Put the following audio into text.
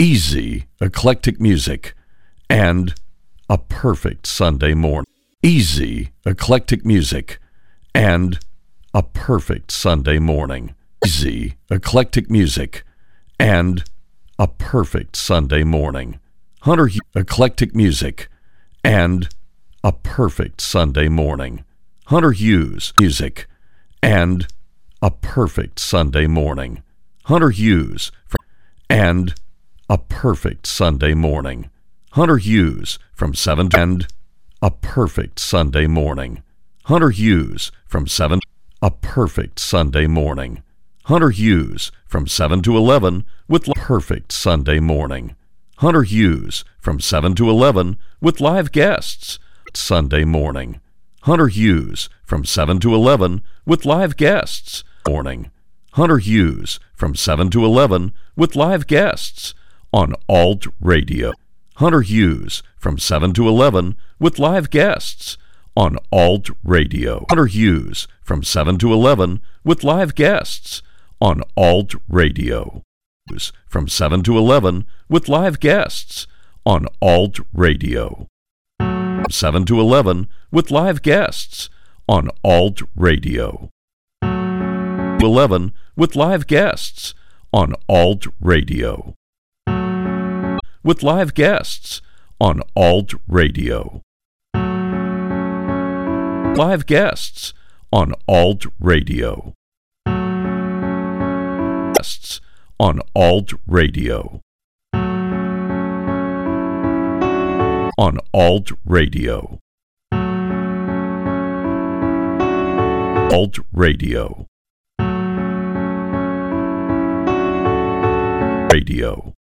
easy, eclectic music, and a perfect Sunday morning. Easy, eclectic music, and a perfect Sunday morning. Easy, eclectic music, and a perfect Sunday morning. Hunter Hughes, eclectic music, and a perfect Sunday morning. Hunter Hughes, music, and a perfect Sunday morning. Hunter Hughes, and a perfect Sunday morning. Hunter Hughes from 7 to and a perfect Sunday morning. Hunter Hughes from 7, a perfect Sunday morning. Hunter Hughes from 7 to 11 with perfect Sunday morning. Hunter Hughes from 7 to 11 with live guests. Sunday morning. Hunter Hughes from 7 to 11 with live guests. Morning. Hunter Hughes from 7 to 11 with live guests on Alt Radio. Hunter Hughes from 7 to 11 with live guests on Alt Radio. Hunter Hughes from 7 to 11 with live guests on Alt Radio. From 7 to 11 with live guests on Alt Radio. 7 to 11 with live guests on Alt Radio. 11 with live guests on Alt Radio. With live guests on Alt Radio. Live guests on Alt Radio. Guests on Alt Radio. On Alt Radio. Alt Radio. Radio.